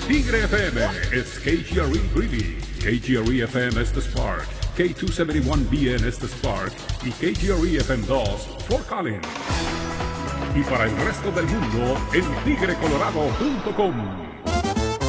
Tigre FM es KGRE Greeley, KGRE FM es The Spark, K271BN es The Spark y KGRE FM 2 Fort Collins. Y para el resto del mundo en tigrecolorado.com.